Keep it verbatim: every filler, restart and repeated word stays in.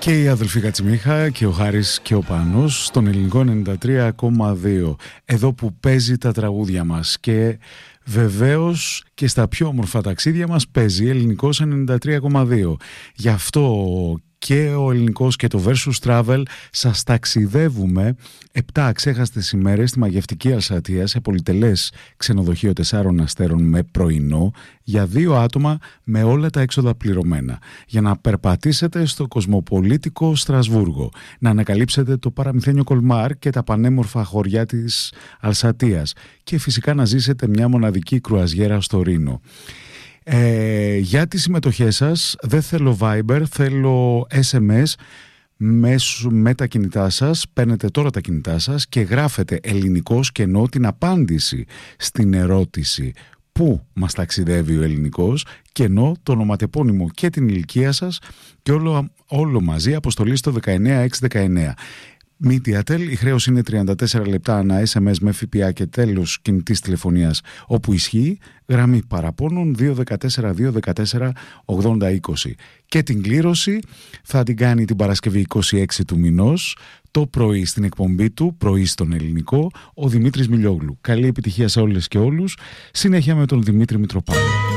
Και η αδελφή Κατσιμίχα και ο Χάρης και ο Πάνος στον ελληνικό ενενήντα τρία κόμμα δύο, εδώ που παίζει τα τραγούδια μας. Και βεβαίως και στα πιο όμορφα ταξίδια μας παίζει ελληνικός ενενήντα τρία κόμμα δύο. Γι' αυτό και ο ελληνικός και το Versus Travel σας ταξιδεύουμε επτά αξέχαστες ημέρες στη μαγευτική Αλσατία σε πολυτελές ξενοδοχείο τεσσάρων αστέρων με πρωινό για δύο άτομα με όλα τα έξοδα πληρωμένα, για να περπατήσετε στο κοσμοπολίτικο Στρασβούργο, να ανακαλύψετε το παραμυθένιο Κολμάρ και τα πανέμορφα χωριά της Αλσατίας και φυσικά να ζήσετε μια μοναδική κρουαζιέρα στο Ρήνο. Ε, για τις συμμετοχές σας δεν θέλω Viber, θέλω ες εμ ες μέσω, με τα κινητά σας. Παίρνετε τώρα τα κινητά σας και γράφετε ελληνικός και ενώ την απάντηση στην ερώτηση πού μας ταξιδεύει ο ελληνικός και ενώ το ονοματεπώνυμο και την ηλικία σας και όλο, όλο μαζί αποστολή στο δεκαεννιά έξι δεκαεννιά. MediaTel, η χρέωση είναι τριάντα τέσσερα λεπτά ανά ες εμ ες με ΦΠΑ και τέλος κινητής τηλεφωνίας όπου ισχύει, γραμμή παραπώνων δύο ένα τέσσερα δύο ένα τέσσερα ογδόντα είκοσι. Και την κλήρωση θα την κάνει την Παρασκευή είκοσι έξι του μηνός το πρωί στην εκπομπή του «Πρωί στον Ελληνικό» ο Δημήτρης Μιλιόγλου. Καλή επιτυχία σε όλες και όλους. Συνέχεια με τον Δημήτρη Μητροπάνο.